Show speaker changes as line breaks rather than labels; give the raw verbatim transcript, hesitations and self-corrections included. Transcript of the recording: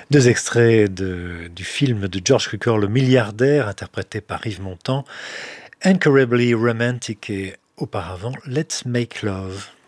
Deux extraits de- du film de George Cukor, Le Milliardaire, interprété par Yves Montand, Incurably Romantic et auparavant Let's Make Love.